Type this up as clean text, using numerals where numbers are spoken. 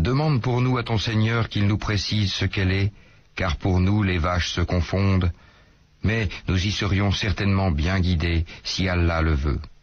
Demande pour nous à ton Seigneur qu'il nous précise ce qu'elle est, car pour nous les vaches se confondent, mais nous y serions certainement bien guidés si Allah le veut.